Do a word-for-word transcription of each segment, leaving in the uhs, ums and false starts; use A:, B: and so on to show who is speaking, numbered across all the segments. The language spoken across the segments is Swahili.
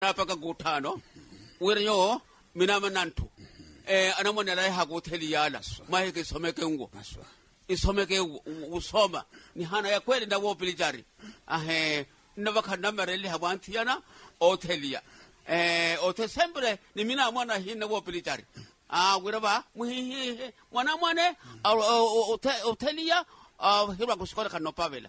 A: napaka gutano wirenyo mina manantu eh anamona la ha hoteli yala maheke someke ngo isomeke usoma ni hana ya kweli ndawo pilijari ahe ndabaka namareli habanti yana hotelia eh hotel sempre ni mina mwana hina wo pilijari ah wiraba muhihi mwana mwane hotelia ah hirwa kuskola kanopavela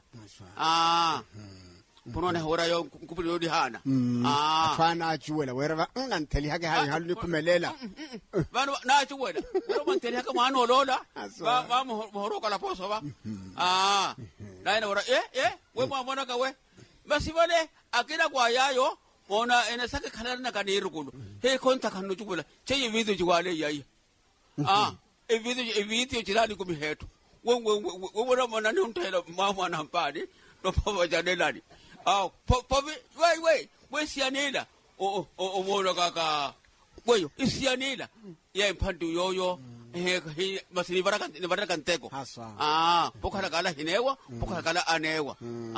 A: ah Punone hora yo kupiri yodi hana.
B: Ah. Afana achuwela werava nganteli hake hali halu nikumelela.
A: Vanu na achuwela. Werava nganteli hake mwano lola. Va va muhoroka la poso va. Ah. Naina hora eh eh we mwana ka we. Basi vale akira kwa yayo mona ene sake khalana na kaniru kulo. He konta kanu chuwela. Che video jiwale yayi. Ah. E video e video jirani kumihetu. We we we we mona ni untela mama na mpani. No papa janelani. Ah, popi, wait, wait, where's Sianela? Oh, oh, oh, oh, kaka. Weyo, is Sianela? Yeah, Pandu Yoyo, he must be Varakan Teco. Ah, Pocacala Hinewa, Pocacala Anewa.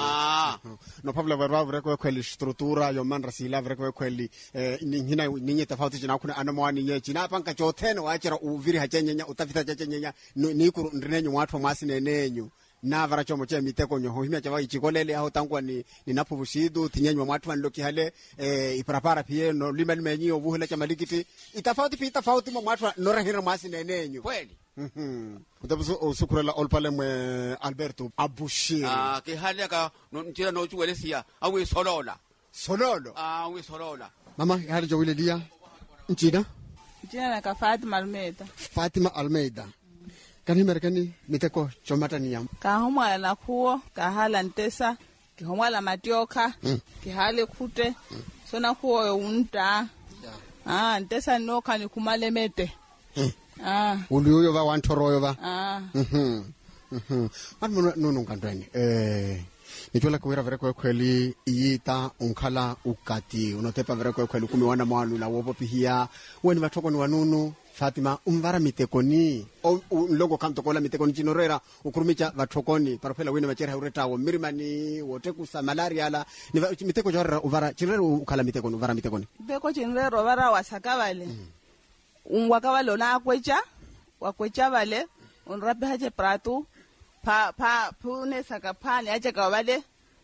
A: Ah,
B: no Pablo Verva, quelli struttura, your man Rasila, quelli in Hina, Nineta Fautina, Anamani, China, Panca Joten, or Achera, Uviri Hachenia, Utafita Chenia, Niku, Renu, what from us in a name. Na vara chomo che miteko nyo himia chawa ichikolele au tangwa ni ninapovusidu tinyenyo watu wanloki hale eh iparapara pie no limel menyi ovuhela cha malikiti itafauti pi itafauti mo watu no rahira masi nenenyo
A: kweli
B: mhm utabuso usukurela olpale mwe Alberto Abushiri
A: ah ke hale ka no ntira no chuwelesia awi solola
B: sololo
A: ah awi solola
B: mama hali jowile dia nchina
C: nchina na ka Fatima Almeida
B: Fatima Almeida Kani merekani miteko chomata niyam.
C: Kahumwa la kuo, kahala ntesa, kihumwa la matioka, mm. kihale kute, mm. sona kuo unta. Yeah. Ah, ntesa noka ni kumale mete. Mm. Ah.
B: Uliyo va wantoro yo va.
C: Ah.
B: Mhm. Mhm. Manu nunu kandweni. Eh Nitola kuwira vere kwa kweli iyita unkala ukati unotepa vere kwa kweli kumi wana mwalu la wopo pihia weni watoko ni wanunu Fatima umvara mitekoni o logo kanto kola mitekoni chinorera ukurumicha vatokoni parapela wene machera ureta wo mirimani wote kusa malaria la ni miteko jorra uvara chinrero ukala mitekoni uvara mitekoni
C: beko chinrero vara wasakavale mm. umwakavale na akwecha wakwecha vale unrape haje pratu pa pa pune sakapani aje kawale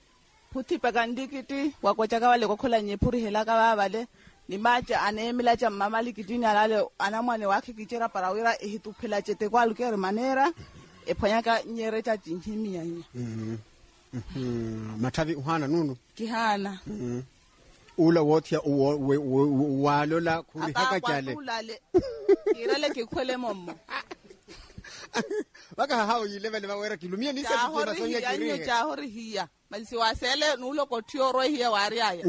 C: puti pagandikiti wakwecha kawale kokhola nyepuri hela kawale ni macha anemela cha mamali kitini alale anamwane wake kichera parawira ehituphela chete kwa lukere manera ephanyaka nyere cha tinhimia nya
B: mhm mhm matavi uhana nunu
C: kihana
B: mhm ula wothia walola kurihaka chale
C: ulale irale kikhwele mommo
B: baka hao eleven bawera kilumia ni se kutona sonya kiri
C: ya cha hori hiya malisi wasele nulo kotioro hiya wariaya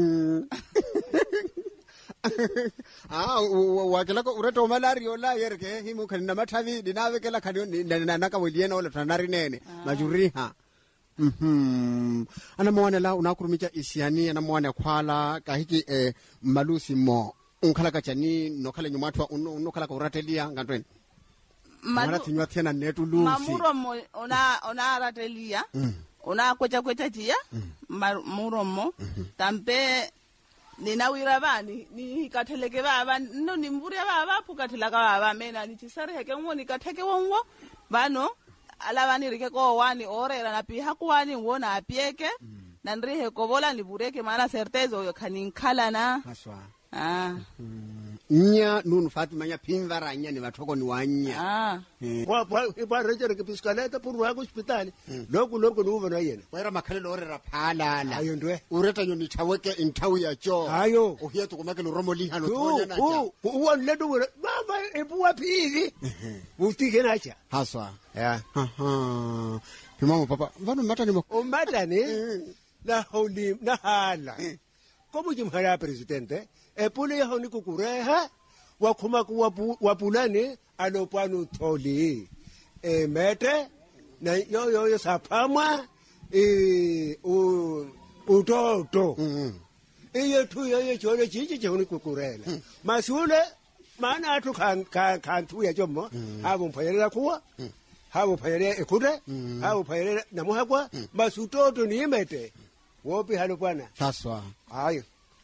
B: ah wakela ko ureto malaria la yerke himu kanina matavi dinavekela kanyo naka wiliena ola tanari nene majuriha mhm ana mwana la unakurumicha isiani ana mwana kwala kahiki eh, malusi mo unkala kachani nokhala nyumatwa unokhala ko ratelia ngantweni mara tinywa tena netu lusi
C: mamuro mo ona ona ratelia mm. ona kwecha kwecha tia mm. mamuro mo mm-hmm. tampe nina wira bani ni katheleke baba no nimvuri baba phukathela ka baba mena ni tsare heke ngoni katheke wongo bano alabani rike ko wani orera na pi hakwani ngona apieke mm. na ndrihe ko bola ni bureke mara certeza yo khaninkhala na
B: aswa
C: ah
B: mm. nya nunu Fatima nya pimvara nya ni bathoko ni wanya
C: ah
D: kwa kwa ba rejere ke piskaleta puru wa hospital lokho lokho nuva na yena
B: wera makhalelo orera phalala
D: ayo ndwe
B: ureta nyo ni thaweke inthawu ya cho
D: ayo
B: uhiyetu kumakelo romo lihano thonya na cha
D: uwa ledo wera baba ebuwa phili ufike na cha
B: haswa yeah aha pimamo papa vano matani mo
D: o matani na holi na hala komo jimhara presidente e pule ya honi kukureha wakhuma kuwa wapulane alopano tholi e mete na yo yo yo sapama e u utoto mhm iye thu ye chole chichi choni kukurela masule mana atu kan kan thu ya jomo abo mpayela kuwa habo payele ekute habo payele namuhakwa masutoto ni mete wopi halo bwana
B: haswa
D: hayo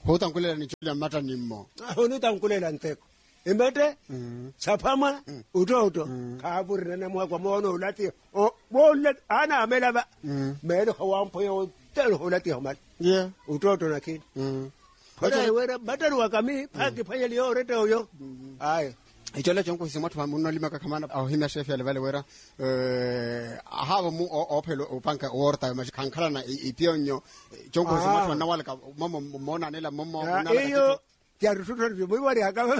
B: ho tankulela ni chula mata nimmo
D: ahonu tankulela nteko imbete sapama utoto kaburi na mwa kwa mono ulati o bolle ana amela ba mero hawampo yo telo ulati hamal
B: yeah
D: utoto na kini Kora wera bataru wakami paki panya liyo rete oyo. Ayo.
B: Ichola chonko hisi mwatu munu lima kakamana au hina shefi ya levale wera hawa mu opelo upanka uorta kankala na ipionyo chonko hisi mwatu wanawala ka momo mona nila momo
D: unala iyo tiaru tuto mwi wari haka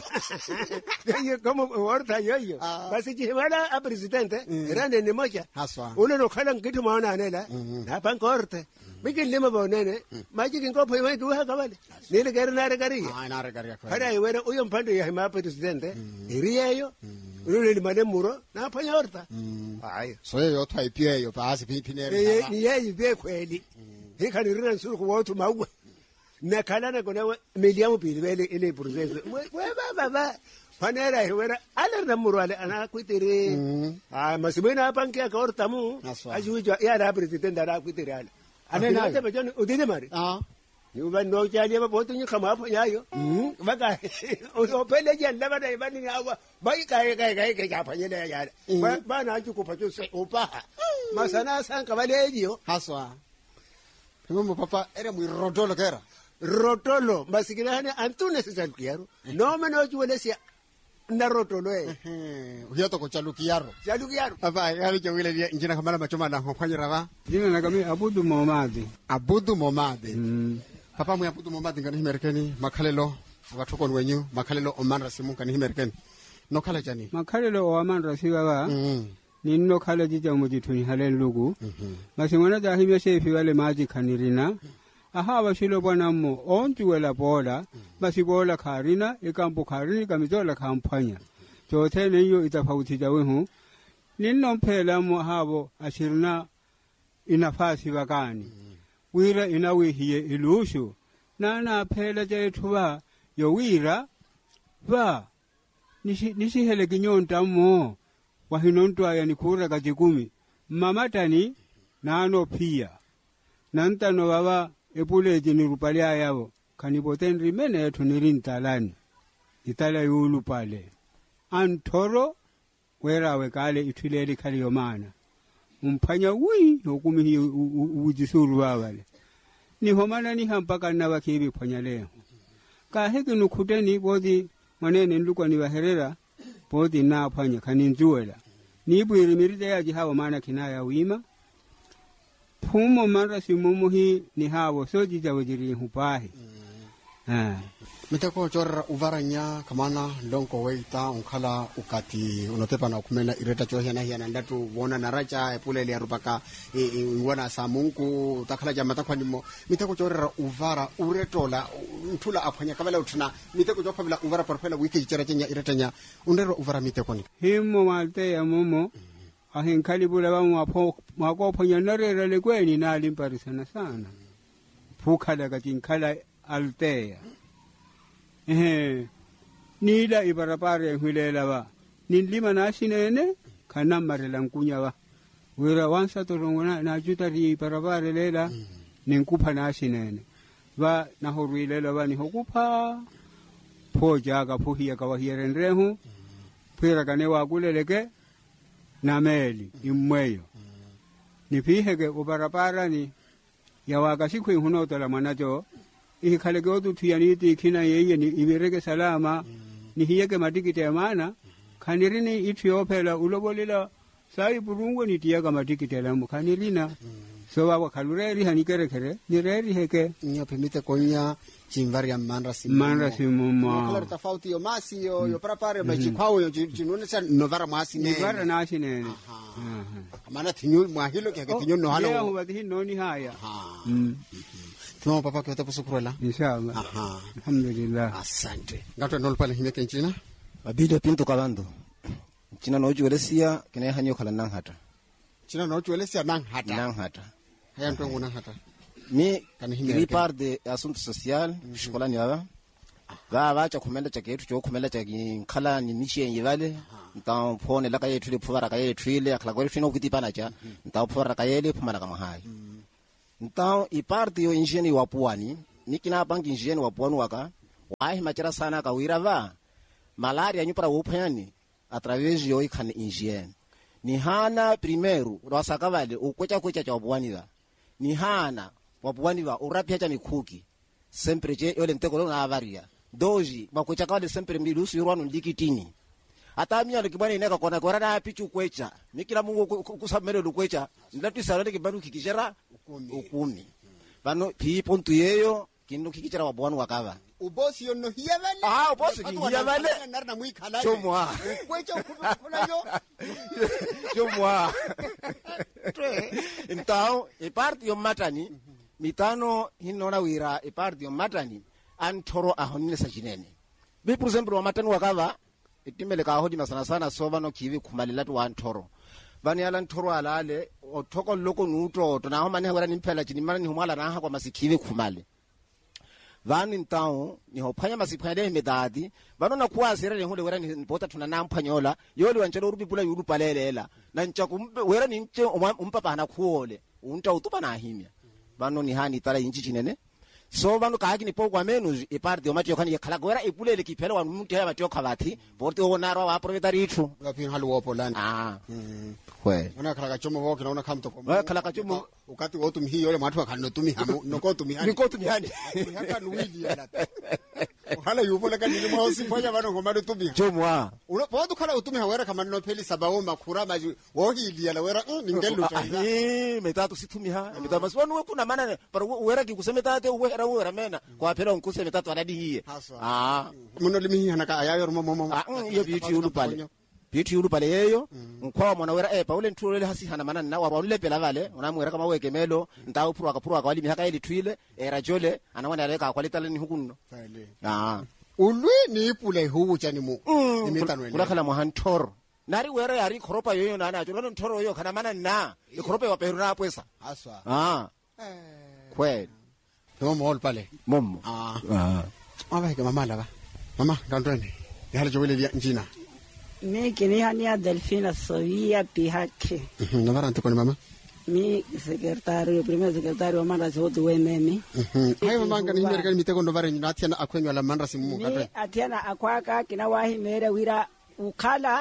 D: Iyo como uorta yoyo Basi jihimala a presidente Rane ni moja Uno no kala nkitu maona nila Na panka orte Bikin lima ba nene maji kingo poi mai duha kawale nile gari nare gari
B: ah nare gari kwa
D: hada iwera uyo mpando ya hima presidente iriya yo ulo ni mane muro na panya horta ayo
B: so yo twai pie yo paasi pinere
D: ye ni ye be kweli hikani rina nsuru kwa watu mawe na kalana kona miliamu pili bele ile presidente we baba ba panera iwera ala na muro ale ana kuitire ah masibena hapa nkia ka horta mu ajuja ya da presidente da kuitire ala Ane na ate bajoni udine mari. Ah. Yuba no jali ba botu ni kama hapo yayo. Mm. Baka o pele je laba da ibani ni awa. Bai kai kai kai kai apa nyele ya. Ba ba na ju ko pacho se opa. Masana san ka bale dio.
B: Haswa. Tumo papa era muy rotolo kera.
D: Rotolo masikira hani antune se salkiaro. No me no juele sia. Na rotolo eh.
B: Uhiato ko chalukiaro.
D: Chalukiaro.
B: Papa yali je wile njina kamala machoma na hofanya rava.
E: Jina na kami Abudu Momadi.
B: Abudu Momadi.
E: Mm.
B: Papa mu Abudu Momadi ngani himerkeni makalelo watoko wenyu makalelo omanra simu kani himerkeni. No kala jani.
E: Makalelo omanra siwa
B: Mm.
E: Ni no kala jija mujituni halen lugu. Masimona ja hime shefi wale maji kanirina. Aha bashilo bwana mo onjuwela bola basi bola karina ikampo karini kamizola kampanya jote niyo itafauti jawehu ninno mpela mo habo ashirina inafasi wakani wira inawihiye ilushu nana pela jaituwa yo wira ba nishi nishi hele kinyonta mo wahinonto ya nikura kajikumi mamatani nano pia nantano baba epule jini rupalia yao kanipoten rimene yetu nirintalani itala yulu pale antoro wera wekale ituleli kali yomana umpanya ui hukumi hii ujisuru wawale ni homana ni hampaka na wakibi panya leo kaheki nukuteni bodi manene nlukwa ni waherera bodi na panya kaninzuela ni ibu ilimiride yaji hawa mana kinaya wima Pumo mara si mumu hii ni hawo so jija wajiri hupahi. Ah.
B: Mitako chora uvaranya kamana lonko weita unkala ukati unotepa na kumena ireta chohia na hiya ndatu wona naracha epule ile arubaka wana samungu utakala jamata kwa nimo mitako chora uvara uretola ntula apanya kabala utuna mitako jopa bila uvara parpela wiki jichara chenya iretanya undero uvara mitako ni.
E: Himo malte ya mumo ahin kalibula ba mwapo mwako ponya narera lekweni na limpari sana sana pukala katinkala altea eh nila ibarapare hulela ba nilima na sinene kana marela nkunya ba wira wansa to rongona na juta ri ibarapare lela ninkupa na sinene ba na horuilela ba ni hokupa poja ga puhia ka wahirenrehu pira kane wa kuleleke na meli imweyo nipiheke ubarabara ni ya wakasiku hunoto la mwanajo ihikaleke otu tuyaniti kina yeye ni ibireke salama ni hiyeke matikiti ya maana kanirini itu yopela ulobolila sai burungu ni tiyaga matikiti ya lamu kanirina so wa kalureri hanikere kere ni reri heke
B: nyapimite konya chimvari ya manra simu
E: manra simu ma
B: kala tofauti yo masi yo yo prapare bachi kwao yo chinone sa novara masi ne
E: novara nasi ne
B: mana tinyu mwahilo kya tinyu no halo
E: ya huwa tihi noni haya
B: mm tumo papa kwa tapo sukurela
E: inshallah
B: aha
E: alhamdulillah
B: asante ngato nol pale himeke nchina
F: babide pinto kabando china no juelesia kene hanyo kala nang hata
B: china no juelesia nang hata
F: nang hata
B: haya mtongo nang hata
F: mi gri par de asunto social shikola ni baba ba ba cha kumenda cha ketu cho kumenda cha khala ni niche yivale nta phone la ka yetu le phuvara ka yetu ile akla gore fino kutipana cha nta phuvara ka yele phumana ka mahai nta i part yo ingeni wa puani nikina bangi njeni wa bwanu waka wahi machira sana ka wirava malaria nyupara upanyani através yo ikhane injeni ni hana primeiro wasakavale ukwecha kwecha cha wabwaniva ni hana wabwaniva urapia cha mikuki sempre je yole mteko na avaria doji makwecha kale sempre mbilusu yurwanu ndikitini hata mimi alikibwana ineka kona kora na pichu kwecha mikila mungu kusamele lukwecha ndatu salale kibaru kikijera ukumi bano pi pontu yeyo kindu kikichera wabwanu wakava
B: ubosi yono hiyavale
F: ah ubosi hiyavale
B: narna muikhala
F: chomwa
B: kwecha ukuna yo
F: chomwa então e parte yo matani mitano hinona wira e parte yo matani antoro ahonine sajinene bi por exemplo matani wakava itimele ka hodima sana sana sova no kivi khumalela tu antoro bani ala ntoro alale othoko loko nuto to na ho mane hora nimphela chini mana ni humala na ha kwa masikhivi khumale vani ntao ni ho phanya masiphanya medadi vano na kuwazira ni hole wera ni bota tuna na mphanyola yoli wanchelo rubipula yulu palelela na nchaku wera ni nche umpapa na kuole unta utupa na himya vano ni hani tala inchi chinene so vano ka hakini po kwa menu e parte o matio khani khala gwera e pulele ki phela wa muntu ya matio khabathi borte o naro wa proprietary ithu
B: ga phin halu wo polani
F: ah kwe
B: ona khala ka chomo wo kina ona khamto ko
F: wa khala ka chomo
B: ukati wo tumi hiyo le mathu akhanno tumi hamu noko tumi hani
F: niko tumi hani
B: haka nuwili yala hala yupola ka nini mo sifanya vano ngoma do tumi
F: chomwa
B: ulo po to khala utumi hawera kama no pheli sabawo makhura maji wo hili yala wera ningelo
F: cha eh metatu situmi ha metatu maswanu kuna maana para wera ki kusemetate wera wera mena kwa phela nkuse metatu adadi hiye ah
B: muno limi hana ka ayayo mo mo
F: ah iyo beauty ulu pale beauty ulu pale yeyo nkwa mwana wera eh paule ntulole hasi hana maana na wa ule pela vale unamwera kama weke melo ntawo purwa ka purwa ka wali mihaka ili twile era jole anawana aleka kwalita leni hukuno ah
B: ulwi ni ipule hu chani mu imitano
F: ule khala mohantoro nari wera yari khoropa yoyo na na jolo ntoro yoyo kana maana na ikhoropa wa peru na pwesa
B: aswa
F: ah kweli
B: no mo pale
F: momo
B: ah ah aba ke mama laba mama kandrene yale jowele ya njina
G: mi kini hania Delfina Sovia Pihake
B: na varante con mama
G: mi secretario primer secretario mara zote we meme
B: hayo mama ngani mereka mi tego ndo vare na atiana akwenyo la mandra simu kadre
G: atiana akwaka kina wahi mere wira ukala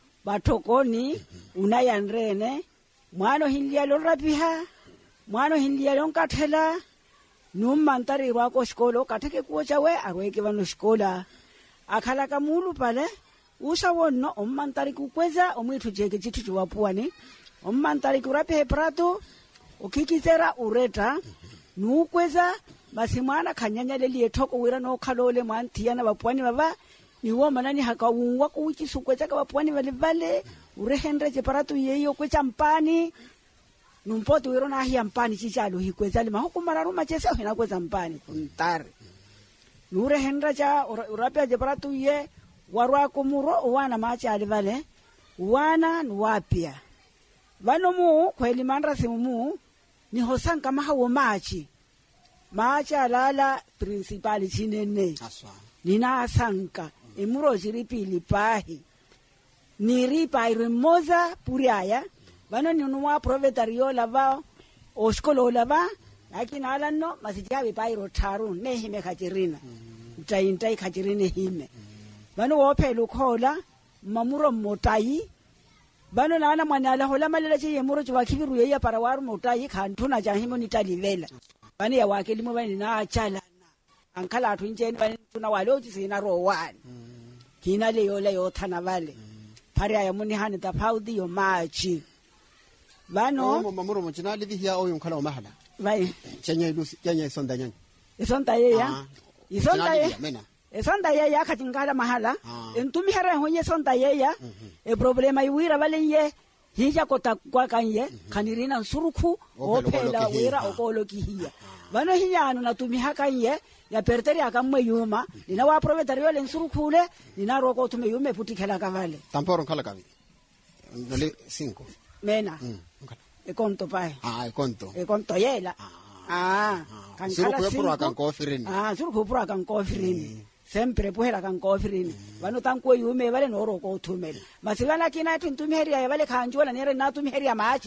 G: batokoni unayanrene mwana hindia lo rapiha mwana hindia lo nkathela nummantari wako skolo katheke kuocha we arweke vano skola akhala ka mulu pale usa wonno ommantari kukweza omwithu jeke chithu chiwapuani ommantari kurape prato ukikizera ureta nukweza basi mwana khanyanya leli ethoko wira no khalole mwanthia na bapuani baba niwo manani hakawungwa kuchisukweza ka bapuani vale vale urehendra je prato yeyo kwecha mpani numpoto wiro na hiya mpani chichalo hikweza le mahukumara ruma chese hina kweza mpani kuntare nure hendra cha urapia je prato ye warwa kumuro wana macha alivale wana nwapia vano mu kweli mandra simu ni hosanka mahawo machi macha lala principal chinene
B: aswa
G: nina sanka emuro jiripili pahi niripa irimoza puriaya vano ni unwa proprietario lava oskolo lava lakini alano masijabi pairo taru nehime khajirina mtaintai khajirine hime vano wophela ukhola mamuro motai vano nana mwana ala hola malela che yemuro chwa khibiru yeya para waru motai khanthuna jahimo nitalivela vani ya wakeli mo vani na achala ankhala athu njeni vani tuna walo tsina rowani kina le yola yo thana vale phari ya muni hani ta phaudi yo machi vano
B: no mamuro mo china livi hiya oyo nkhala mahala
G: vai
B: chenye lusi chenye sonda nyanya
G: isonta yeya isonta yeya
B: mena
G: esonda yeya khatingala mahala entumi hera honye sonda yeya e problema iwira valenye hija kota kwa kanye kanirina nsurukhu ophela wira okoloki hiya vano hiyano na tumi hakanye ya perteri akamwe yuma nina wa proprietario le nsurukhule nina roko tume yume putikela kavale
B: tamporo nkhala kavi ndole cinco
G: mena e konto pae
B: ah e konto
G: e konto yela ah
B: kankala cinco kan kofirini
G: ah surukhu pura kan kofirini sempre puhela kan kofirini vano tanko yume vale no roko tumela masivana kina tintumi heria vale khanjula nere na tumi heria machi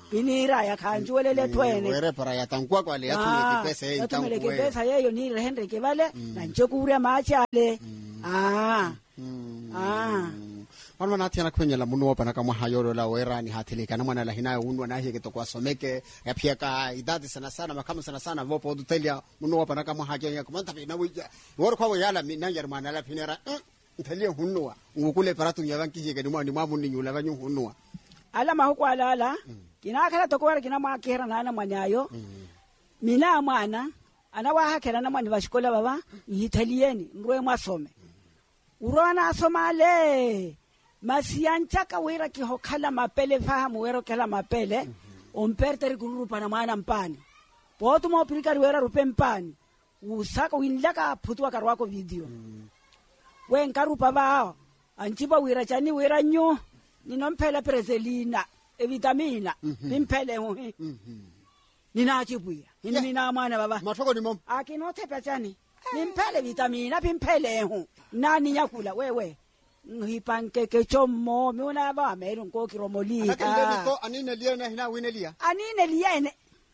G: binira ya kanjuelele twene
B: were para ya tankwa kwa le yatumeke pesa yeye
G: yatumeke
B: tankwa
G: pesa yeyo ni Henry ke vale na nchekuria machale ah ah
B: Mwana na tiana kwenye la muno pana kama hayolo la wera ni hatilika na mwana la hinayo unwa na hike tokwa someke ya pia ka idadi sana sana makamu sana sana vopo dutelia muno pana kama hajonya kumanta na wija wor kwa yala minanja mwana la pinera ntalia hunwa ngukule paratu nyavanki hike ni mwani mwamu ni nyula vanyu hunwa
G: ala mahuko alala kina kala tokwa kina mwakera na na mwanyayo mina mwana ana wa hakera na mwani bashikola baba yitalieni ndwe mwasome urona asomale masianchaka wera ki hokhala mapele fahamu wero kala mapele omperte rikuru pana mwana mpani botu mo pirikari wera rupe mpani usaka winlaka phutwa karwako video we nkarupa ba anchiba wera chani wera nyo ninomphela preselina e vitamina bimphele ho nina chibuya ini mina mwana baba
B: matoko ni mom
G: akinote pachani nimphele vitamina bimphele ho nani nyakula wewe ngipankeke chomo mina ba mero ngoki romoli
B: anakende to anine liena hina winelia
G: anine liene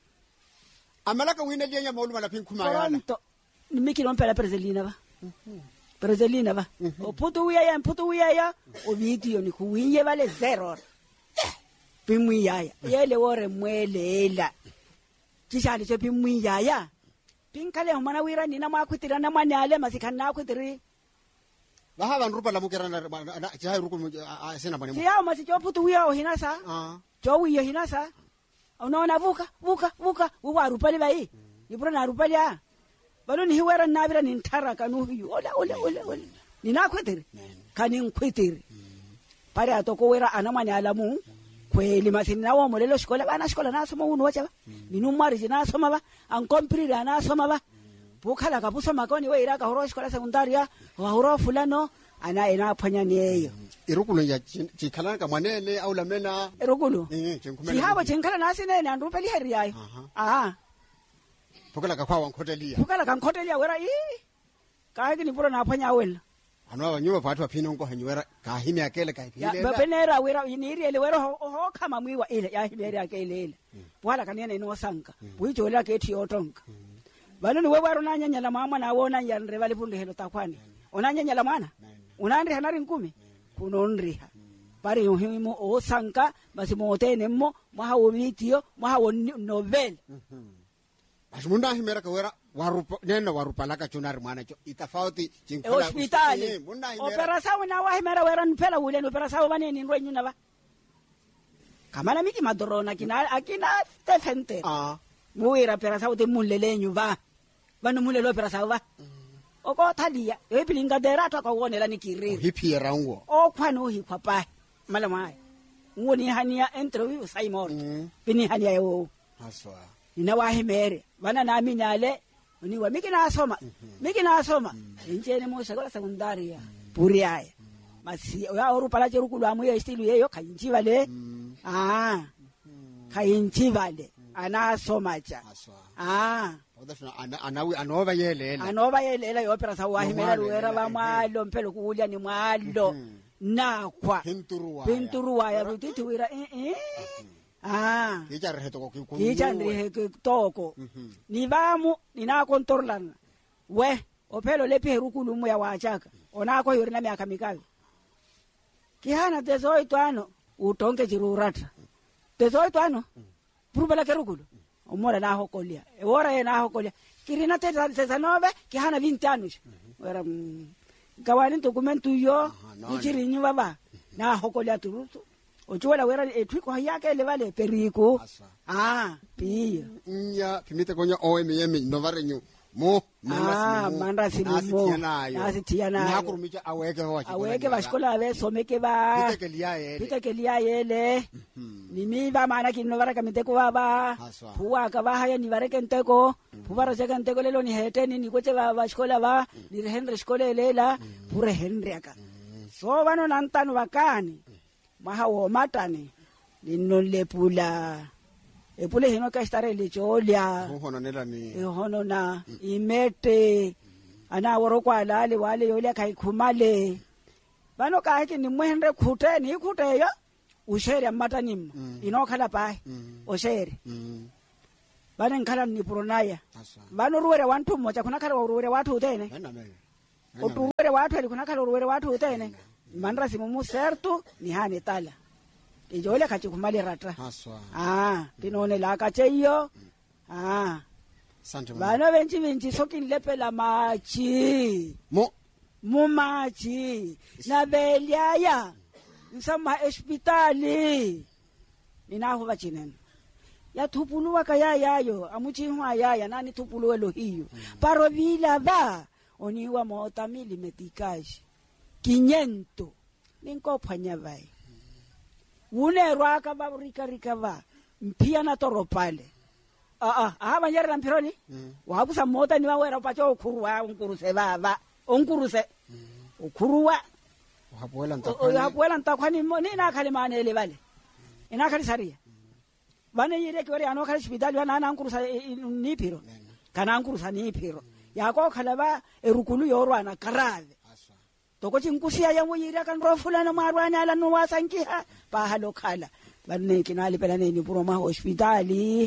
B: amalaka winelia ya maulu mala pinkuma yana
G: pronto nimiki nompela preselina ba preselina ba oputu uya ya mputu uya ya o video ni kuwiye vale zero pimuyaya yele wore mwelela tishali che pimuyaya pinkale mwana wira nina mwakwitira na mwanale masikana akwitiri
B: baha banrupa la mukera na jai ruku sina bani
G: siya masi cho putu uya o hinasa
B: ah
G: cho uya hinasa unaona vuka vuka vuka uwa rupali bai nibro na rupali ya balo ni hiwera nabira ni ntara kanu hiyo ola ola ola ola nina kwitiri kani nkwitiri pare atoko wera anamani alamu kweli masini nawo molelo shikola bana shikola nasoma unu wacha ba ninu mwari jinasoma ba ankomprira anasoma ba bukhala kabusoma koni we iraka horo shikola sekundaria wa horo fulano ana ina phanya neyo
B: irukulu ya chikhala ka mwanene au lamena
G: irukulu
B: eh
G: si habo chinkhala nasine na ndupeli heriyayo ah
B: pokala ka kwa wankotelia
G: pokala ka nkhotelia wera i kaiki ni pura na phanya wela
B: ano abanyuba patu apino ngo hanyuera ka himi akele ka
G: ya
B: hile
G: babenera wera iniri ele wera ho ho kama mwiwa ile ya himeri akele ile bwala kanene no sanka buijola ke thi otonka baloni we waro nanyanya la mama na wona yanre vale punde helo takwani onanyanya la mwana unandri hanari nkumi kunonriha pare yo himo o sanka basi motene mo mwa wo video mwa wo novel
B: asmunda himera ka wera warupa nena warupa laka chunari mwana cho itafauti chinkhala
G: hospitali operasawo na wa himera wera nphela wule operasawo baneni ndwe nyuna ba kamana miki madorona kina akina tefente
B: ah
G: muira operasawo te mulelenyu ba bano mulelo operasawo ba oko thalia epilinga dera to ka wonela nikiriri
B: hipi rango
G: o khwana o hikwa pa malama ngoni hania interview Simon bini hania yo
B: aswa
G: nina wa himere bana na minale ni wa miki na soma miki na soma injene mo shakola sekundaria puriaya masi ya orupa la jerukulu amu ya stilu yeyo kayinjiva le ah kayinjiva le ana soma cha ah
B: odafuna ana anawi anova yelela
G: anova yelela yo opera wa himera ruera ba mwalo mpelo kuulia ni mwalo nakwa
B: pinturuwa
G: pinturuwa ya rutiti wira eh eh ah
B: kija reheto ko ku
G: kija rehe toko ni bamu nina controlan we opelo lepi herukulu mu ya wachaka onako yori na miaka mikavi kihana tezoi twano utonke jirurata tezoi twano purubala kerukulu omora na hokolia e ora e na hokolia kirina teza teza nove kihana vinte anos era kawani documentu yo ichirinyu baba na hokolia turutu ojuela wera etwiko yake levale periku ah pia
B: nya pimite konya O M M novarenyu mo
G: ah manda simu asitiana
B: nakurumicha aweke ho
G: aweke bashikola ave someke ba
B: pitekelia yele
G: pitekelia yele nimi ba mana kinovara kamiteko baba puwa ka ba haya ni bareke nteko pubara jeka nteko lelo ni heteni ni koche ba bashikola ba ni Henry shikola lela pure Henry aka so bano nantano bakani maha wo matani ninno lepula epule hino ka stare le cholia
B: hono nela ni
G: hono na imete ana woro kwa lale wale yole kai khumale bano ka ke ni mwenre khute ni khute yo ushere ammatanimma inokhala pahe oshere bane ngikhala nipronaya bano ruwere wantu mmoja kuna khala ruwere watu utene uruwere watu ali kuna khala ruwere watu utene manra simu certo ni hane tala ijole kachi kumali ratra ah tinone la kacheyo ah
B: sante
G: bano benchi benchi sokin lepela machi
B: mo
G: mo machi na beliaya nsama hospitali ninaho bachinene ya thupuluwa kaya yayo amuchihwa yaya nani thupuluwe lo hiyo paro vila ba oniwa mota milimetikaji kinyento ninkophanya bai une rwaka ba rika rika ba mpia na toropale ah ah aha banyera mpironi wa kusa mota ni wawera pacho ukhuruwa unkuruse baba unkuruse ukhuruwa
B: uhapuela ntakhani
G: uhapuela ntakhani ni na khale manele bale ina khali saria bane yire kwere ano khali hospital bana na nkurusa ni piro kana nkurusa ni piro yako khala ba erukulu yorwana karave toko chinkusia ya muyira kan rofulana marwana ala no wasankiha pa halo khala banne kinali pela neni puro ma hospitali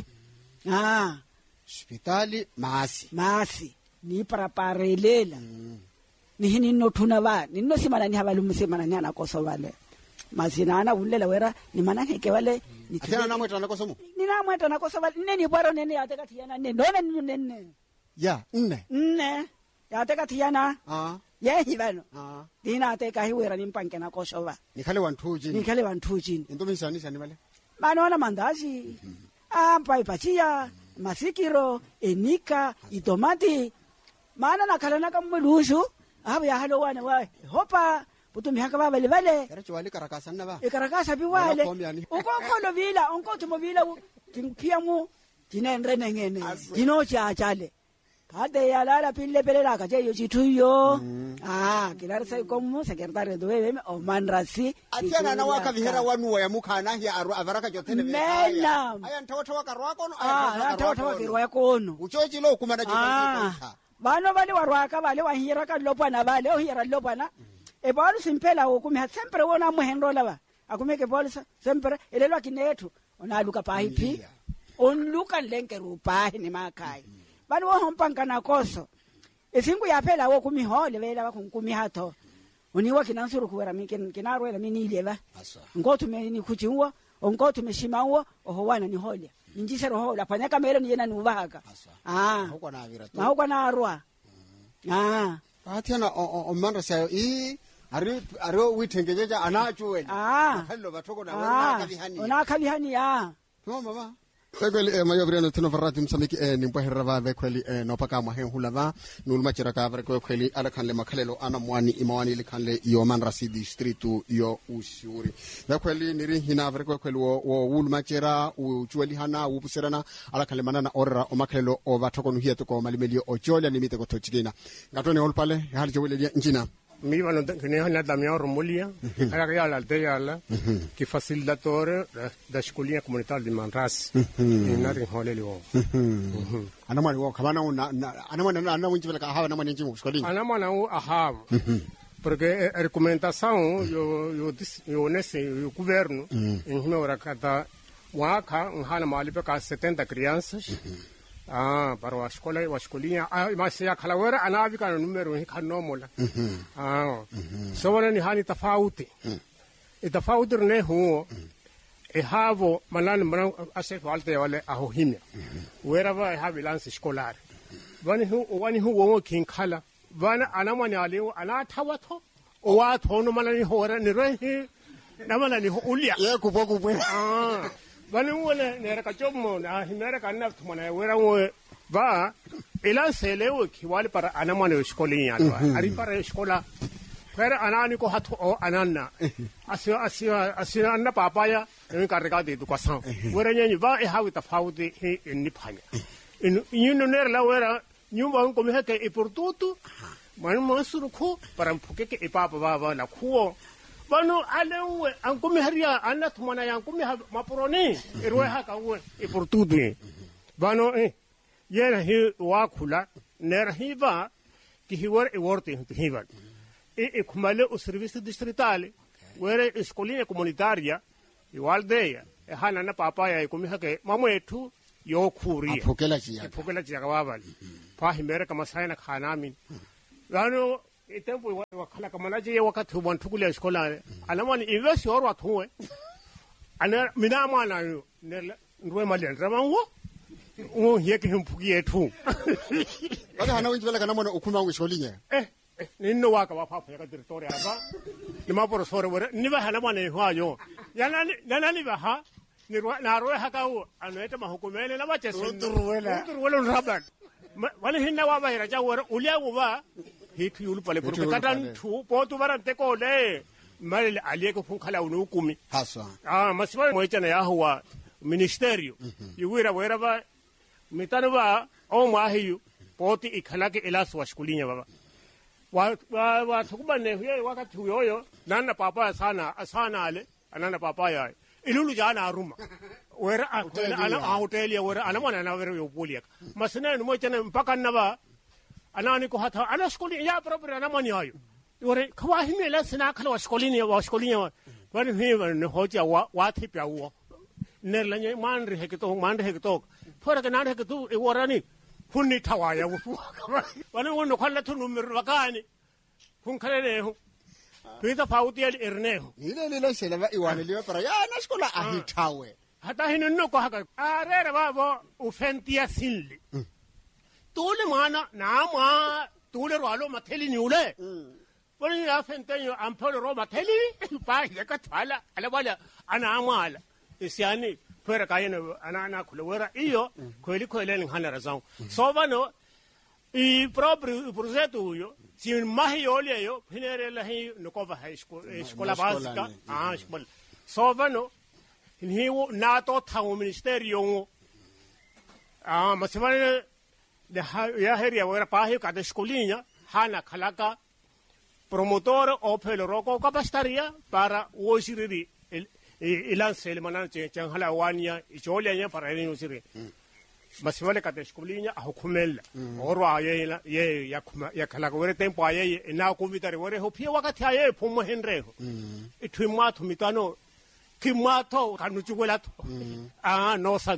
G: ah
B: hospitali masi
G: masi ni paraparelela ni hini no thuna ba ni no simana ni habalu musimana ni ana koso bale masina ana ulela wera ni manake ke wale
B: ni tena na mweta na koso mu
G: ni na mweta na koso bale neni bwaro neni ateka tiana ne none ni nene
B: ya nne
G: nne ateka tiana
B: ah
G: yehi bano
B: ah
G: dina ateka hiwera ni mpanke na koso ba
B: nikhale wanthuji
G: nikhale wanthuji
B: into misani sani bale
G: banona mandazi ampa ipachia masikiro enika itomati mana nakhala nakamulusu aba ya halo wana wa hopa putumbi haka baba lebale
B: era chwali karakasa naba
G: ikarakasa biwale ukokholo vila onkothi mobila tingipiamu tinendre nengene dino cha chale kade yalala pille pelela ka jeyo chithuyo ah kilarisa komu secretary dowe o manrasi
B: atiana na waka vihera wanu ya mukhana hiya aru avaraka jothene
G: be mena
B: aya ntawotha wakarwa kono
G: aya ntawotha wakirwa kono
B: uchochi lo kumana
G: jothene bano bale warwaka bale wahira ka lopana bale o hira lopana e balo simpela o kumi sempre wona muhendo laba akumeke bolsa sempre elelo kinetu ona luka pahipi on luka lenke rupahi ni makai balo wo hompanga na koso esingu yaphela wo kumi hole vela bakunkumi hatho uniwa kinansuru kuwera mike kinarwela mini ileba ngotu me ni kuchiwa ongotu me shimawo oho wana ni hole ninjise roho la panya kamera ni yena nubaka ah
B: huko na avira
G: na huko na arwa ah
B: atiana o manda sayo i ari ari withengejeja anachuwela
G: ah
B: hello bathoko na wena kabihani
G: ona kabihani ya
B: mama mama kweli eh mayo breno tino farati msamiki eh nimpo herava ve kweli eh no paka mahen hulava nulma chiraka vre kweli ala kanle makhalelo ana mwani imawani likhanle yo manrasi district yo ushuri ve kweli niri hina vre kweli wo wo ulma chira uchweli hana upuserana ala kanle manana orra o makhalelo o bathoko no hiya to ko malimeli o chola nimite ko tochikina ngatone olpale hal jowele njina
H: mi vanno ne hanno da mia romolia alla reale alteala che facilitatore da scuola comunitaria di Manras in nari holelio
B: ana mwana wo kabana una ana mwana ana winchi vela ka hawa na mwana njimu skolini
H: ana mwana wo ahava perché recomendação yo yo yo nesse o governo em ora cada waka hana mali para setenta crianças ah para a escola a escolinha ah mas se a calawera anavi kana número hi kanomola ah so wana ni hani tofauti e tofauti ne huo e havo malan malan ase falte wale aho himya wera va ha balance scolar wani hu wani hu wo kin kala wana anamani aliwo ana tawato o wa thono malani hora ni rehi namala ni ulia
B: ye kupo kupo
H: ah bani wala ne raka chomo na himera kana tumana wera wo va ila selewo ki wali para anamani scolinha ari para escola pero anani ko hatho o anana asio asio asio anna papaya en carrega de educação wera nyenyi va e hawi tafauti ni phanya in yino ner la wera nyumba ko me ke e por tudo mano masuru ko para porque ke e papa va va la ko bano alewe an ko me haria anna tumana yan ko me maproni e roe ha ka wo e por tudo bano e yera hi wa khula ner hi va ki hi wor e worte hi va e e kumale o serviço distritale wera escolinha comunitária iwaldeya ehana na papa ya ikumihake mamwetu yo kuria
B: aphokela jiya
H: iphokela jiya kababali pa himere kama sayana khana min lano itempo wakhala kama naje wakati wantukule eskolare alamani invest yorwa thuwe ana mina mwana yo ndwe mali ndramango o yeke himpuki ethu
B: baka hana winjela kana mona ukhuma ngisholinya
H: eh ninno waka wapha ya ka territory aba ni maporo sore wore ni ba hana mwana hwayo yana yana ni ba ha ni na ro ha ka o anoeta mahukumele na bache
B: Uturuwela.
H: uturuwela nraban wale hinna wa ba ira ja wore ulia uba hitu yulu pale
B: Hitu
H: por
B: yulu
H: katan
B: pale.
H: tu potu barante ko le mali aliye ko funkhala unukumi
B: haswa
H: ah masiba moichana ya huwa ministerio yuwira wera ba mitano ba o mahiyu poti ikhalake elas washkulinya baba wa wa wa thukubane huye wakati huyo nana papa sana asana ale anana papa ya ilulu jana aruma wera ana hotelia wera ana mwana na wera yopulia masina ni moichana mpaka naba anani ko hata ana shkuli ya proprio ana mani ayo wera kawahi la sina khala washkulinya washkulinya wani hiwa ni hoja wa wa thipya wo nerlanye manri hekito manri hekito fora ke nan hekitu e warani hunni tawaya wo wani wono khalla tunu mir wakani hun khalene hu pita fautiel erneho
B: ile lilo shela ba iwane liwe para ya na skola ahitawe
H: hata hinu no ko haka arere babo ufentia sinli tule mana na ma tule ralo matheli ni ule wani ya fentenyo ampolo ro matheli pa yaka thala ala wala ana amala isiani pera kayene ana ana kulewera iyo kweli kweli ni hana razão so vano i proprio projeto huyo si mahi olha yo pinere la hi no kova high school escola básica ah escola so vano ni na to thawo ministerio ah masivane de ya heria wera pahi kada escolinha hana khalaka promotor o pelo roko capastaria para o siriri ilan selmanan che changhala wania icholia nya para ni usiri masivale kata escolinha a hukumela orwa ye ye yakuma yakhala ko tempo aye na ko vitare wore ho pia wakati aye pomo henreho itwima thumitano kimato kanuchugela to ah no sank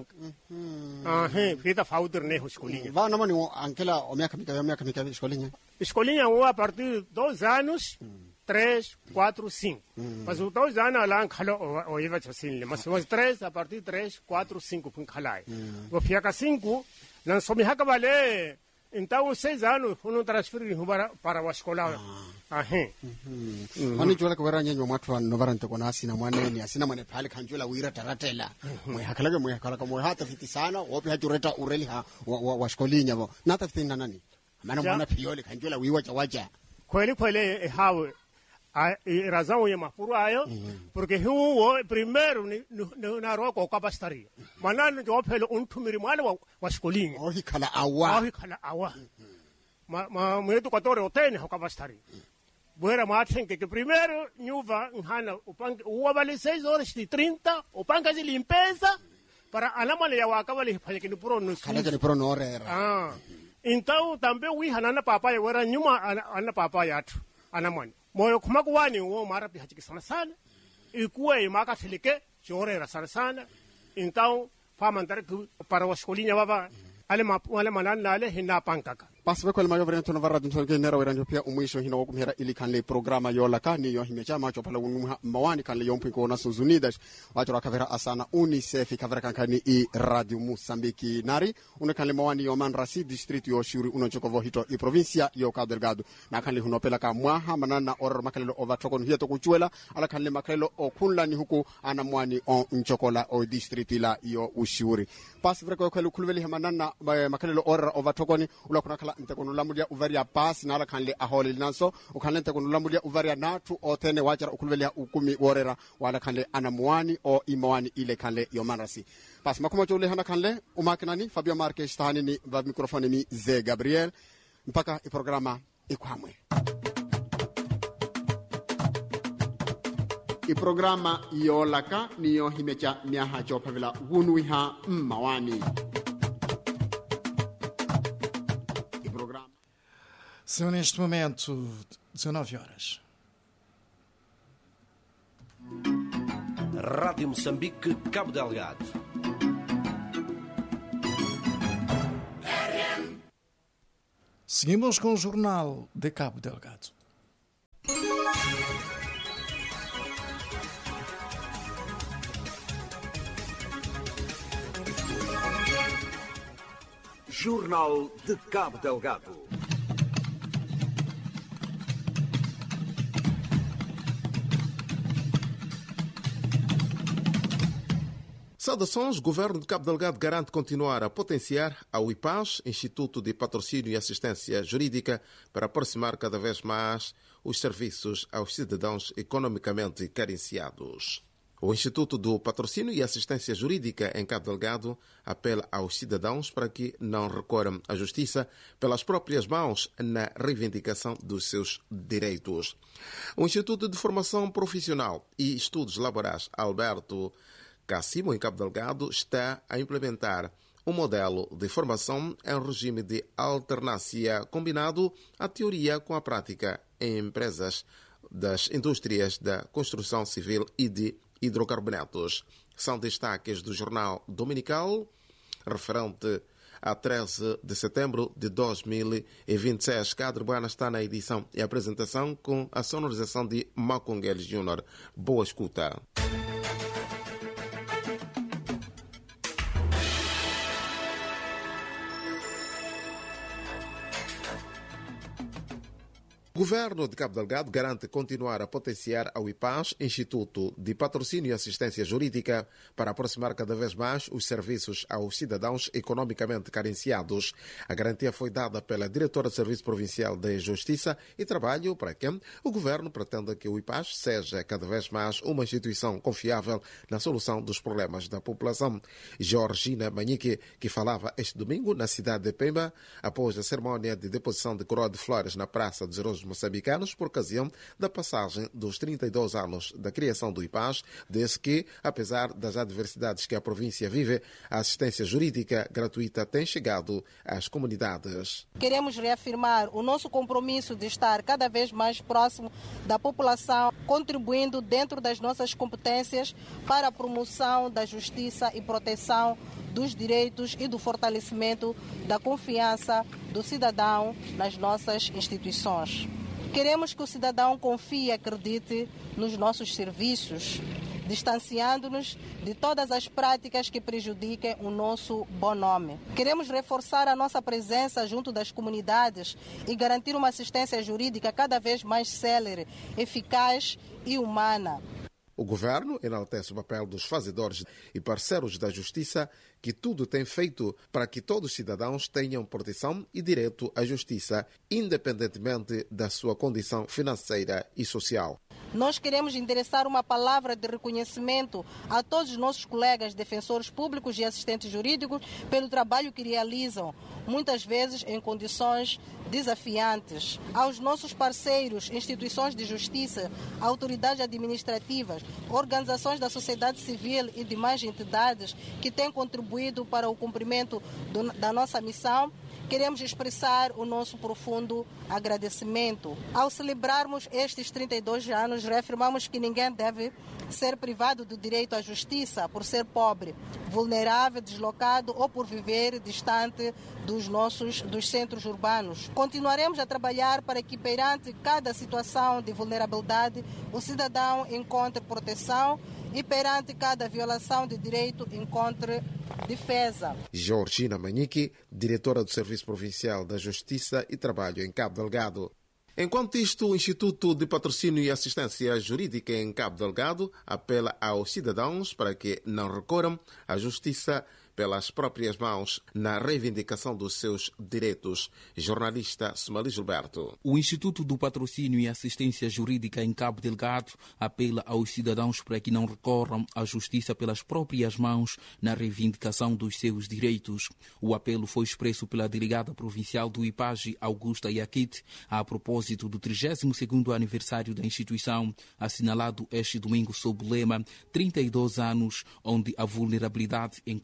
H: ah he pita fauder ne escolinha
B: va na mani ankela o miaka mika miaka mika escolinha
H: escolinha a partir de dois anos três, quatro, cinco. Mas o dois anos lá em Khalo o iba assim, mas os três a partir de três, quatro, cinco com Khalai. O fica cinco, não só me vale. Então os seis anos foram transferidos para para a escola. Ah, he.
B: Mani jola ko wera nyenyo matwa no varante ko nasi na mwane ni asina mane phale khanjola wira taratela. Mo hakalage mo hakala ko mo hata fiti sana o pha jureta ureli ha wa escolinha bo. Nata fiti nanani. Mana mwana phiole khanjola wiwa chawaja.
H: Kweli kweli hawe a razão ya mafuru ayo porque huo primeiro na roko capastaria manani jo phelo unthumiri mwana wa escolinha
B: o hikhala awa
H: o hikhala awa ma ma metu katore otene ho capastaria buera ma thenke que primeiro nyuva nhana upanga uwa vale seis horas e trinta upanga de limpeza para anamale ya wakavale phanye que no pro no
B: khala que pro no orera
H: ah então também wi hanana papa ya wera nyuma ana papa ya tu anamani moyo kumakuwani wo mara pi hachiki sana sana ikuwe imaka filike chorera sana sana então famantare para a escolinha baba ale ma ale manana ale hina pankaka
B: pasbe kwel mayo vrento no varra dunto ke nera weranjo pia umwisho hina wokum hera ili kan le programa yo la kan yo himecha macho pala unu mawani kan le yompi ko Nações Unidas wacho rakavera asana UNICEF kavera kan kan i radio Moçambique nari uno kan le mawani yo man rasi distrito yo shuri uno choko vo hito i provincia yo Cabo Delgado na kan le huno pela ka mwaha manana or makalelo overtokon hieto kuchuela ala kan le makalelo o kunla ni huku ana mwani on nchokola o distrito la yo ushuri pasbe kwel kulveli manana makalelo or overtokoni ula kuna kala ntekono lamulia uvaria pass nala kanle ahole linanso ukanle ntekono lamulia uvaria natu otene wachara ukulvelia ukumi worera wala kanle anamwani o imwani ile kanle yomanrasi pas makuma chole hana kanle umakinani Fabio Marques tani ni va microphone mi Ze Gabriel mpaka i programa ikwamwe i programa yolaka niyo himecha miaha chopavila wunuiha mmawani.
I: São neste momento dezanove horas.
J: Rádio Moçambique, Cabo Delgado.
I: Seguimos com o Jornal de Cabo Delgado.
J: Jornal de Cabo Delgado.
K: Saudações, o Governo de Cabo Delgado garante continuar a potenciar a U I P A S, Instituto de Patrocínio e Assistência Jurídica, para aproximar cada vez mais os serviços aos cidadãos economicamente carenciados. O Instituto do Patrocínio e Assistência Jurídica em Cabo Delgado apela aos cidadãos para que não recorram à justiça pelas próprias mãos na reivindicação dos seus direitos. O Instituto de Formação Profissional e Estudos Laborais Alberto Cassimo, em Cabo Delgado, está a implementar um modelo de formação em regime de alternância combinado à teoria com a prática em empresas das indústrias da construção civil e de hidrocarbonetos. São destaques do Jornal Dominical, referente a treze de setembro de dois mil e vinte e seis. Cadre Buana está na edição e apresentação com a sonorização de Macongel Júnior. Boa escuta. O Governo de Cabo Delgado garante continuar a potenciar a U I P A S, Instituto de Patrocínio e Assistência Jurídica, para aproximar cada vez mais os serviços aos cidadãos economicamente carenciados. A garantia foi dada pela Diretora do Serviço Provincial de Justiça e Trabalho, para quem o Governo pretende que a U I P A S seja cada vez mais uma instituição confiável na solução dos problemas da população. Georgina Manique, que falava este domingo na cidade de Pemba, após a cerimónia de deposição de coroa de flores na Praça dos Heróis moçambicanos por ocasião da passagem dos trinta e dois anos da criação do I P A S, desde que, apesar das adversidades que a província vive, a assistência jurídica gratuita tem chegado às comunidades.
L: Queremos reafirmar o nosso compromisso de estar cada vez mais próximo da população, contribuindo dentro das nossas competências para a promoção da justiça e proteção dos direitos e do fortalecimento da confiança do cidadão nas nossas instituições. Queremos que o cidadão confie e acredite nos nossos serviços, distanciando-nos de todas as práticas que prejudiquem o nosso bom nome. Queremos reforçar a nossa presença junto das comunidades e garantir uma assistência jurídica cada vez mais célere, eficaz e humana.
K: O Governo enaltece o papel dos fazedores e parceiros da Justiça, que tudo tem feito para que todos os cidadãos tenham proteção e direito à justiça, independentemente da sua condição financeira e social.
L: Nós queremos endereçar uma palavra de reconhecimento a todos os nossos colegas defensores públicos e assistentes jurídicos pelo trabalho que realizam, muitas vezes em condições desafiantes. Aos nossos parceiros, instituições de justiça, autoridades administrativas, organizações da sociedade civil e demais entidades que têm contribuído para o cumprimento do, da nossa missão, queremos expressar o nosso profundo agradecimento. Ao celebrarmos estes trinta e dois anos, reafirmamos que ninguém deve ser privado do direito à justiça por ser pobre, vulnerável, deslocado ou por viver distante dos nossos dos centros urbanos. Continuaremos a trabalhar para que, perante cada situação de vulnerabilidade, o cidadão encontre proteção e, perante cada violação de direito, encontre defesa.
K: Georgina Manique, diretora do Serviço Provincial da Justiça e Trabalho em Cabo Delgado. Enquanto isto, o Instituto de Patrocínio e Assistência Jurídica em Cabo Delgado apela aos cidadãos para que não recorram à justiça pelas próprias mãos na reivindicação dos seus direitos. Jornalista Somali Gilberto.
M: O Instituto do Patrocínio e Assistência Jurídica em Cabo Delgado apela aos cidadãos para que não recorram à justiça pelas próprias mãos na reivindicação dos seus direitos. O apelo foi expresso pela delegada provincial do I P A S, Augusta Yaquite, a propósito do trigésimo segundo aniversário da instituição, assinalado este domingo sob o lema trinta e dois anos, onde a vulnerabilidade encontra proteção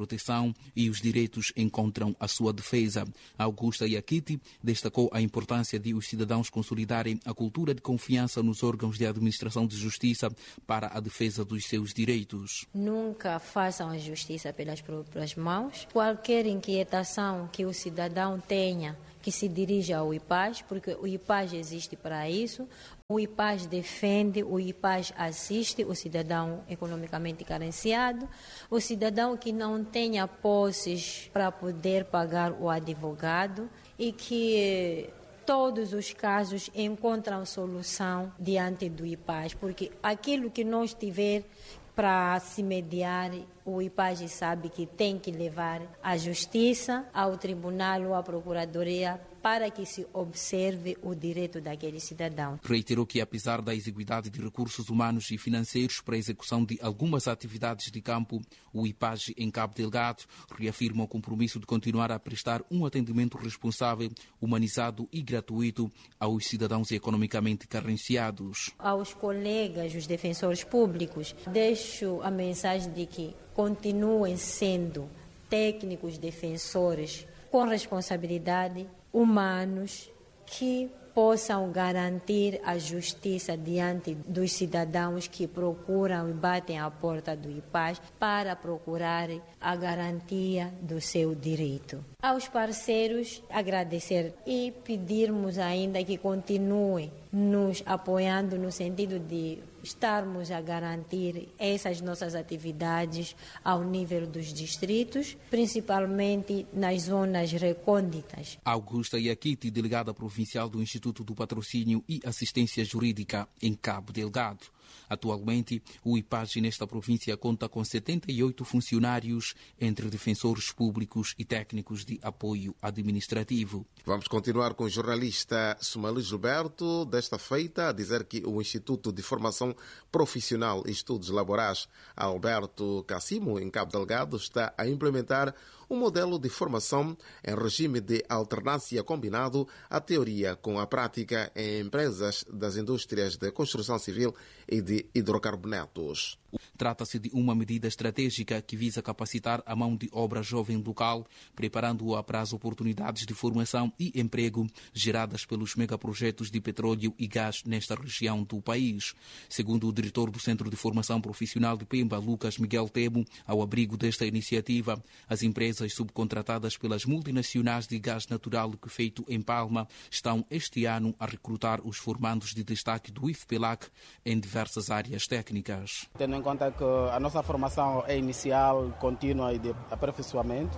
M: proteção e os direitos encontram a sua defesa. Augusta Yakiti destacou a importância de os cidadãos consolidarem a cultura de confiança nos órgãos de administração de justiça para a defesa dos seus direitos.
N: Nunca façam a justiça pelas próprias mãos. Qualquer inquietação que o cidadão tenha, que se dirija ao I P A S, porque o I P A S existe para isso. O I P A S defende, o I P A S assiste o cidadão economicamente carenciado, o cidadão que não tenha posses para poder pagar o advogado e que todos os casos encontram solução diante do I P A S, porque aquilo que não estiver para se mediar, o I P A S sabe que tem que levar à justiça, ao tribunal ou à procuradoria para que se observe o direito daquele cidadão.
M: Reiterou que, apesar da exiguidade de recursos humanos e financeiros para a execução de algumas atividades de campo, o I P A S em Cabo Delgado reafirma o compromisso de continuar a prestar um atendimento responsável, humanizado e gratuito aos cidadãos economicamente carenciados.
N: Aos colegas, os defensores públicos, deixo a mensagem de que continuem sendo técnicos defensores com responsabilidade, humanos, que possam garantir a justiça diante dos cidadãos que procuram e batem à porta do I P A S para procurar a garantia do seu direito. Aos parceiros, agradecer e pedirmos ainda que continuem nos apoiando no sentido de estarmos a garantir essas nossas atividades ao nível dos distritos, principalmente nas zonas recônditas.
M: Augusta Yakiti, delegada provincial do Instituto do Patrocínio e Assistência Jurídica em Cabo Delgado. Atualmente, o I P A S nesta província conta com setenta e oito funcionários, entre defensores públicos e técnicos de apoio administrativo.
K: Vamos continuar com o jornalista Sumali Gilberto, desta feita, a dizer que o Instituto de Formação Profissional e Estudos Laborais Alberto Cassimo, em Cabo Delgado, está a implementar um modelo de formação em regime de alternância combinado, a teoria com a prática em empresas das indústrias de construção civil e de hidrocarbonetos.
M: Trata-se de uma medida estratégica que visa capacitar a mão de obra jovem local, preparando-a para as oportunidades de formação e emprego geradas pelos megaprojetos de petróleo e gás nesta região do país. Segundo o diretor do Centro de Formação Profissional de Pemba, Lucas Miguel Temo, ao abrigo desta iniciativa, as empresas subcontratadas pelas multinacionais de gás natural que feito em Palma estão este ano a recrutar os formandos de destaque do I F P E L A C em diversas áreas técnicas.
O: Tendo em conta que a nossa formação é inicial, contínua e de aperfeiçoamento,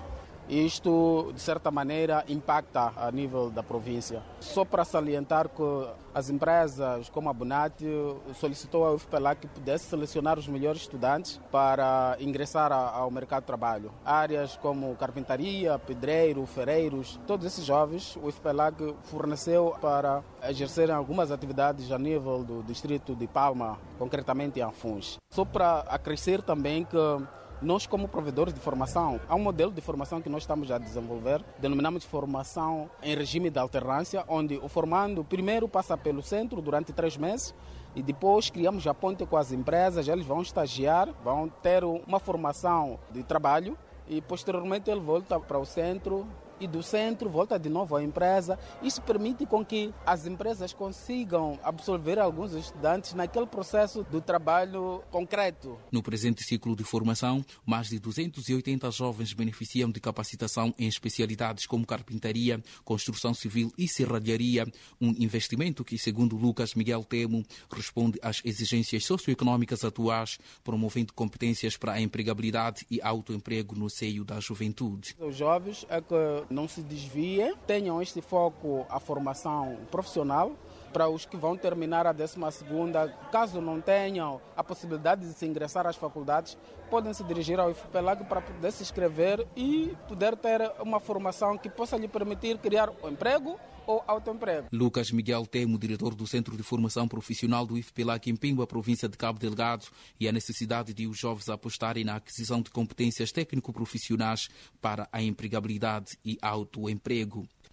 O: isto, de certa maneira, impacta a nível da província. Só para salientar que as empresas como a Bonat solicitou ao I F P E L A C que pudesse selecionar os melhores estudantes para ingressar ao mercado de trabalho. Áreas como carpintaria, pedreiro, ferreiros, todos esses jovens, o I F P E L A C forneceu para exercerem algumas atividades a nível do distrito de Palma, concretamente em Afuns. Só para acrescer também que nós, como provedores de formação, há um modelo de formação que nós estamos a desenvolver, denominamos de formação em regime de alternância, onde o formando primeiro passa pelo centro durante três meses e depois criamos a ponte com as empresas, eles vão estagiar, vão ter uma formação de trabalho e posteriormente ele volta para o centro e do centro volta de novo à empresa. Isso permite com que as empresas consigam absorver alguns estudantes naquele processo do trabalho concreto.
M: No presente ciclo de formação, mais de duzentos e oitenta jovens beneficiam de capacitação em especialidades como carpintaria, construção civil e serralharia, um investimento que, segundo Lucas Miguel Temo, responde às exigências socioeconómicas atuais, promovendo competências para a empregabilidade e autoemprego no seio da juventude.
O: Os jovens é que não se desviem, tenham este foco à formação profissional. Para os que vão terminar a décima segunda, caso não tenham a possibilidade de se ingressar às faculdades, podem se dirigir ao I F P E L A C para poder se inscrever e poder ter uma formação que possa lhe permitir criar um emprego ou autoemprego.
M: Lucas Miguel Temo, diretor do Centro de Formação Profissional do I F P E L A C em Pemba, província de Cabo Delgado, e a necessidade de os jovens apostarem na aquisição de competências técnico-profissionais para a empregabilidade e autoemprego.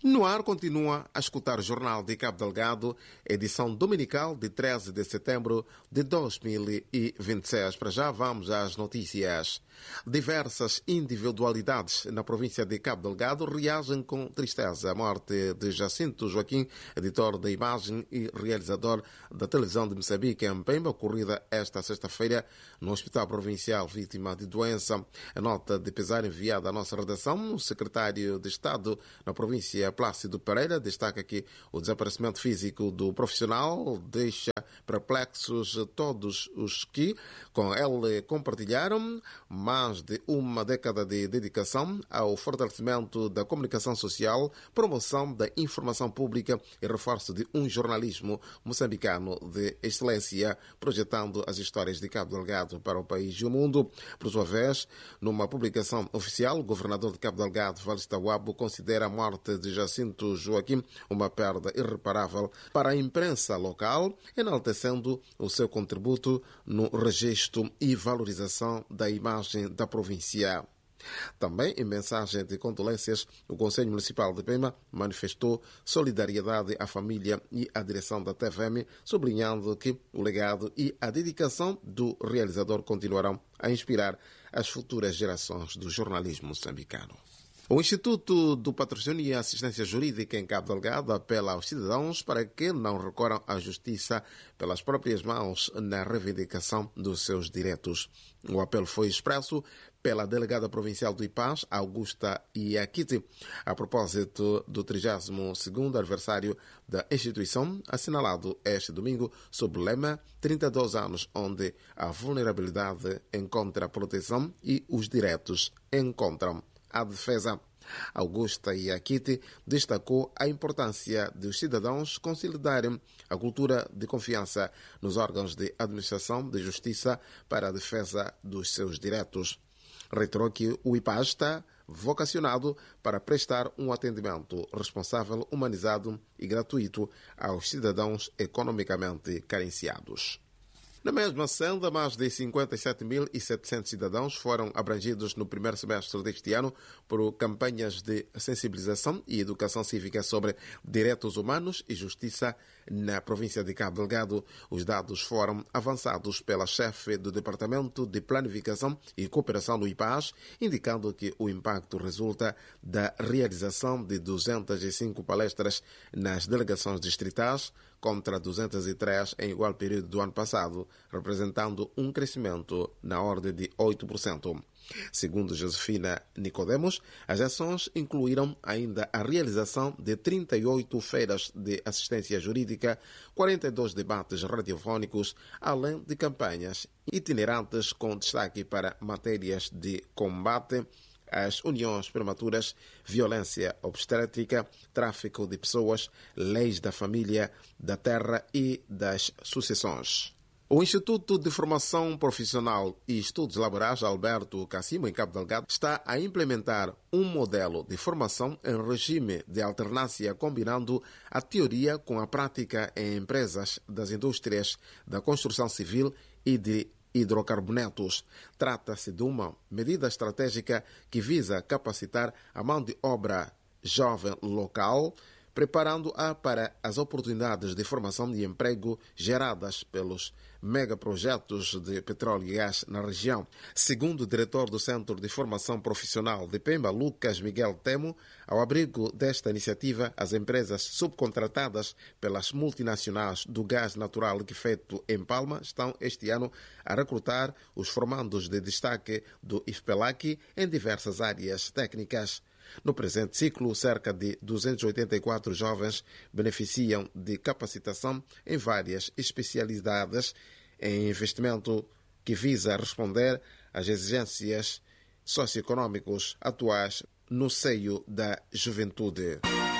K: No ar continua a escutar o Jornal de Cabo Delgado, edição dominical de treze de setembro de dois mil e vinte e seis. Para já vamos às notícias. Diversas individualidades na província de Cabo Delgado reagem com tristeza à morte de Jacinto Joaquim, editor da imagem e realizador da televisão de Moçambique em Pemba, ocorrida esta sexta-feira no Hospital Provincial, vítima de doença. A nota de pesar enviada à nossa redação, o secretário de Estado na província, Plácido Pereira, destaca que o desaparecimento físico do profissional deixa perplexos todos os que com ele compartilharam mais de uma década de dedicação ao fortalecimento da comunicação social, promoção da informação pública e reforço de um jornalismo moçambicano de excelência, projetando as histórias de Cabo Delgado para o país e o mundo. Por sua vez, numa publicação oficial, o governador de Cabo Delgado, Valista Wabo, considera a morte de Jacinto Joaquim uma perda irreparável para a imprensa local, enaltecendo o seu contributo no registro e valorização da imagem da província. Também, em mensagem de condolências, o Conselho Municipal de Pemba manifestou solidariedade à família e à direção da T V M, sublinhando que o legado e a dedicação do realizador continuarão a inspirar as futuras gerações do jornalismo moçambicano. O Instituto do Patrocínio e Assistência Jurídica em Cabo Delgado apela aos cidadãos para que não recorram à justiça pelas próprias mãos na reivindicação dos seus direitos. O apelo foi expresso pela delegada provincial do I P A S, Augusta Iakiti, a propósito do trigésimo segundo aniversário da instituição, assinalado este domingo sob o lema trinta e dois anos, onde a vulnerabilidade encontra proteção e os direitos encontram a defesa. Augusta Iakiti destacou a importância dos cidadãos consolidarem a cultura de confiança nos órgãos de administração de justiça para a defesa dos seus direitos. Reiterou que o I P A S está vocacionado para prestar um atendimento responsável, humanizado e gratuito aos cidadãos economicamente carenciados. Na mesma senda, mais de cinquenta e sete mil e setecentos cidadãos foram abrangidos no primeiro semestre deste ano por campanhas de sensibilização e educação cívica sobre direitos humanos e justiça na província de Cabo Delgado. Os dados foram avançados pela chefe do Departamento de Planificação e Cooperação do I P A S, indicando que o impacto resulta da realização de duzentas e cinco palestras nas delegações distritais, contra duzentas e três em igual período do ano passado, representando um crescimento na ordem de oito por cento. Segundo Josefina Nicodemos, as ações incluíram ainda a realização de trinta e oito feiras de assistência jurídica, quarenta e dois debates radiofónicos, além de campanhas itinerantes com destaque para matérias de combate às uniões prematuras, violência obstétrica, tráfico de pessoas, leis da família, da terra e das sucessões. O Instituto de Formação Profissional e Estudos Laborais Alberto Cassimo, em Cabo Delgado, está a implementar um modelo de formação em regime de alternância, combinando a teoria com a prática em empresas das indústrias da construção civil e de hidrocarbonetos. Trata-se de uma medida estratégica que visa capacitar a mão de obra jovem local, preparando-a para as oportunidades de formação e emprego geradas pelos megaprojetos de petróleo e gás na região. Segundo o diretor do Centro de Formação Profissional de Pemba, Lucas Miguel Temo, ao abrigo desta iniciativa, as empresas subcontratadas pelas multinacionais do gás natural liquefeito em Palma estão este ano a recrutar os formandos de destaque do IFPELAC em diversas áreas técnicas. No presente ciclo, cerca de duzentos e oitenta e quatro jovens beneficiam de capacitação em várias especialidades em investimento que visa responder às exigências socioeconômicas atuais no seio da juventude.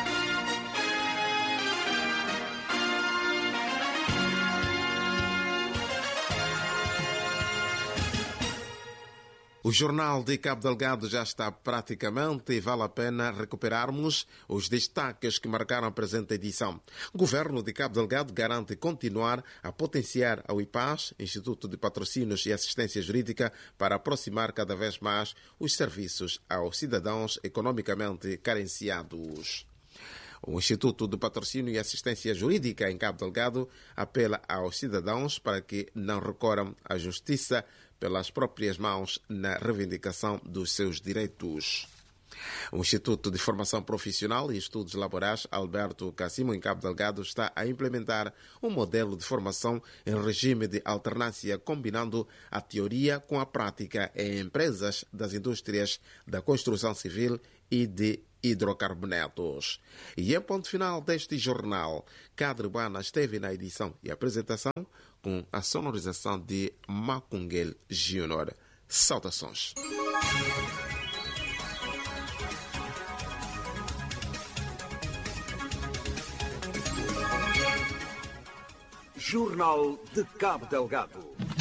K: O Jornal de Cabo Delgado já está praticamente e vale a pena recuperarmos os destaques que marcaram a presente edição. O Governo de Cabo Delgado garante continuar a potenciar ao I P A S, Instituto de Patrocínios e Assistência Jurídica, para aproximar cada vez mais os serviços aos cidadãos economicamente carenciados. O Instituto de Patrocínio e Assistência Jurídica em Cabo Delgado apela aos cidadãos para que não recorram à justiça pelas próprias mãos na reivindicação dos seus direitos. O Instituto de Formação Profissional e Estudos Laborais Alberto Cassimo, em Cabo Delgado, está a implementar um modelo de formação em regime de alternância, combinando a teoria com a prática em empresas das indústrias da construção civil e de hidrocarbonetos. E em ponto final deste jornal, Cadre Bana esteve na edição e apresentação com a sonorização de Macunguel Júnior. Saudações.
J: Jornal de Cabo Delgado.